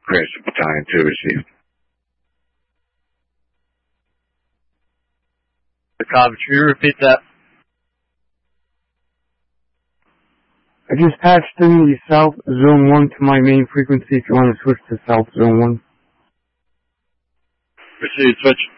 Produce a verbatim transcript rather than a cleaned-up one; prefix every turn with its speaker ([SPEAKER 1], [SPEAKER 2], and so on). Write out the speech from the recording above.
[SPEAKER 1] Cranston Battalion two, received.
[SPEAKER 2] The Coventry, repeat that.
[SPEAKER 3] I just patched in the South Zone one to my main frequency if you want to switch to South Zone one.
[SPEAKER 2] Proceed, switch.